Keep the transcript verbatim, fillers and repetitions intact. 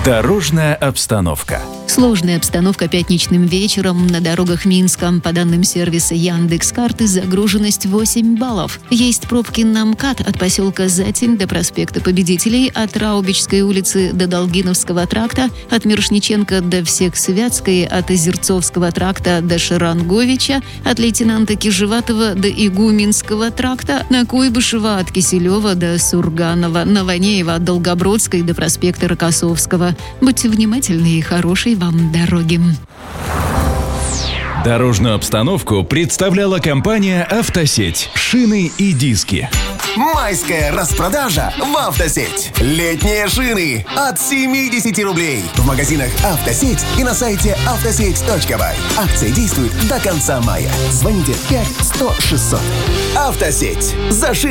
Дорожная обстановка. Сложная обстановка пятничным вечером на дорогах Минска. По данным сервиса Яндекс.Карты, загруженность восемь баллов. Есть пробки на МКАД от поселка Затень до проспекта Победителей, от Раубичской улицы до Долгиновского тракта, от Мирошниченко до Всехсвятской, от Озерцовского тракта до Шаранговича, от лейтенанта Кижеватова до Игуменского тракта, на Куйбышева от Киселева до Сурганова, на Ванеева от Долгобродской до проспекта Рокоссовского. Будьте внимательны и хорошей вам дороги. Дорожную обстановку представляла компания «Автосеть». Шины и диски. Майская распродажа в «Автосеть». Летние шины от семьдесят рублей. В магазинах «Автосеть» и на сайте автосеть точка бай. Акция действует до конца мая. Звоните пять сто шестьсот. «Автосеть». За шины.